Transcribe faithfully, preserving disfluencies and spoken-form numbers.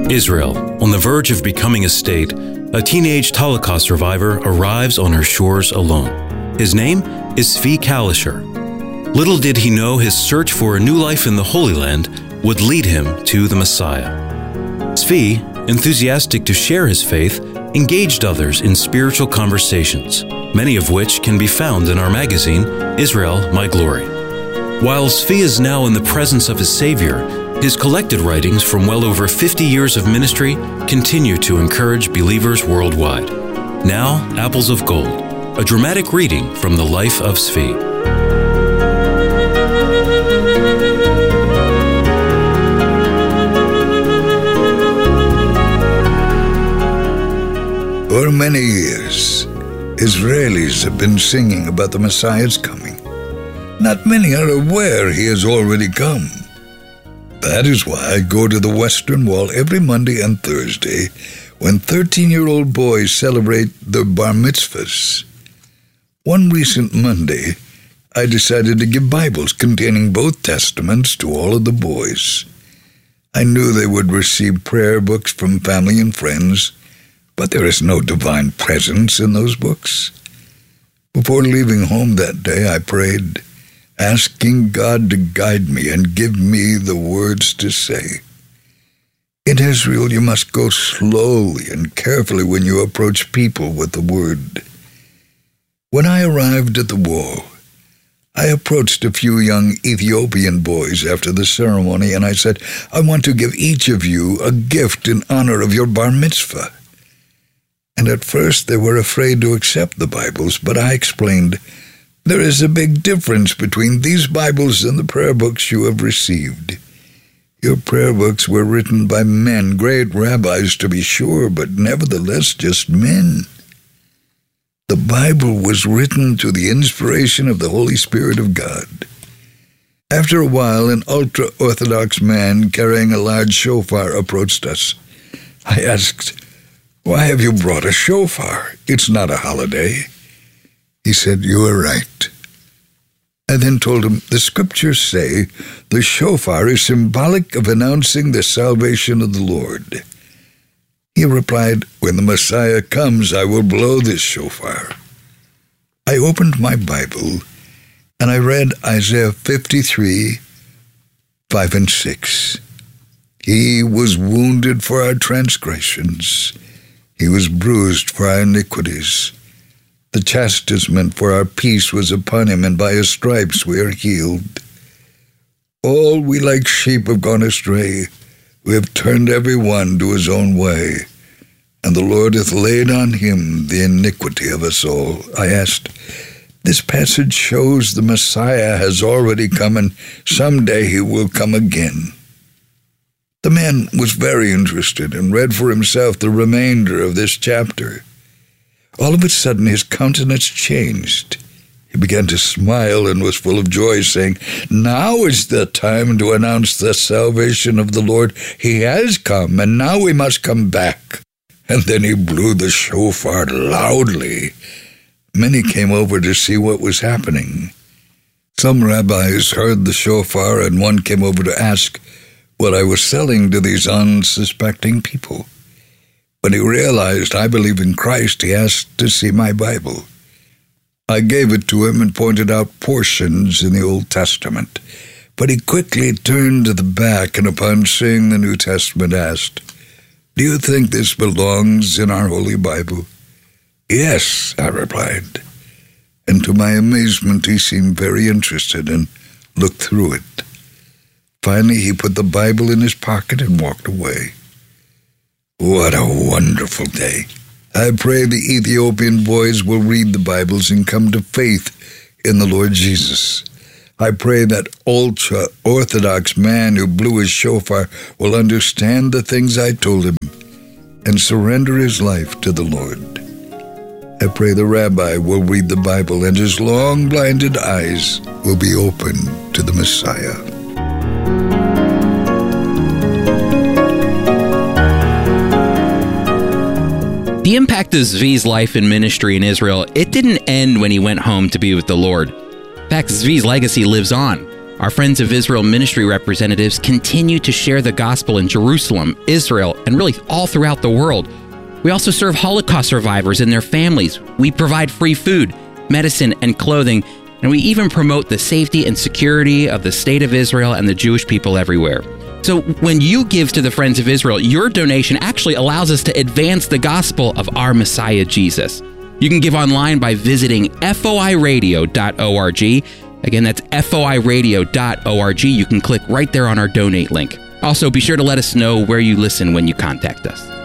Israel, on the verge of becoming a state, a teenage Holocaust survivor arrives on her shores alone. His name is Zvi Kalisher. Little did he know his search for a new life in the Holy Land would lead him to the Messiah. Zvi, enthusiastic to share his faith, engaged others in spiritual conversations, many of which can be found in our magazine, Israel, My Glory. While Zvi is now in the presence of his Savior, his collected writings from well over fifty years of ministry continue to encourage believers worldwide. Now, Apples of Gold, a dramatic reading from the life of Zvi. For many years, Israelis have been singing about the Messiah's coming. Not many are aware he has already come. That is why I go to the Western Wall every Monday and Thursday when thirteen-year-old boys celebrate their bar mitzvahs. One recent Monday, I decided to give Bibles containing both testaments to all of the boys. I knew they would receive prayer books from family and friends, but there is no divine presence in those books. Before leaving home that day, I prayed, asking God to guide me and give me the words to say. In Israel, you must go slowly and carefully when you approach people with the word. When I arrived at the wall, I approached a few young Ethiopian boys after the ceremony, and I said, I want to give each of you a gift in honor of your bar mitzvah. And at first they were afraid to accept the Bibles, but I explained, there is a big difference between these Bibles and the prayer books you have received. Your prayer books were written by men, great rabbis to be sure, but nevertheless just men. The Bible was written to the inspiration of the Holy Spirit of God. After a while, an ultra-Orthodox man carrying a large shofar approached us. I asked, why have you brought a shofar? It's not a holiday. He said, you are right. I then told him, the scriptures say the shofar is symbolic of announcing the salvation of the Lord. He replied, when the Messiah comes, I will blow this shofar. I opened my Bible, and I read Isaiah fifty-three, five and six. He was wounded for our transgressions. He was bruised for our iniquities. The chastisement for our peace was upon him, and by his stripes we are healed. All we like sheep have gone astray. We have turned every one to his own way, and the Lord hath laid on him the iniquity of us all. I asked, this passage shows the Messiah has already come, and someday he will come again. The man was very interested and read for himself the remainder of this chapter. All of a sudden, his countenance changed. He began to smile and was full of joy, saying, now is the time to announce the salvation of the Lord. He has come, and now we must come back. And then he blew the shofar loudly. Many came over to see what was happening. Some rabbis heard the shofar, and one came over to ask what I was selling to these unsuspecting people. When he realized I believe in Christ, he asked to see my Bible. I gave it to him and pointed out portions in the Old Testament, but he quickly turned to the back and upon seeing the New Testament asked, do you think this belongs in our Holy Bible? Yes, I replied, and to my amazement he seemed very interested and looked through it. Finally he put the Bible in his pocket and walked away. What a wonderful day. I pray the Ethiopian boys will read the Bibles and come to faith in the Lord Jesus. I pray that ultra-Orthodox man who blew his shofar will understand the things I told him and surrender his life to the Lord. I pray the rabbi will read the Bible and his long blinded eyes will be open to the Messiah. The impact of Zvi's life and ministry in Israel, it didn't end when he went home to be with the Lord. In fact, Zvi's legacy lives on. Our Friends of Israel ministry representatives continue to share the gospel in Jerusalem, Israel, and really all throughout the world. We also serve Holocaust survivors and their families. We provide free food, medicine, and clothing, and we even promote the safety and security of the state of Israel and the Jewish people everywhere. So when you give to the Friends of Israel, your donation actually allows us to advance the gospel of our Messiah, Jesus. You can give online by visiting F O I radio dot org. Again, that's F O I radio dot org. You can click right there on our donate link. Also, be sure to let us know where you listen when you contact us.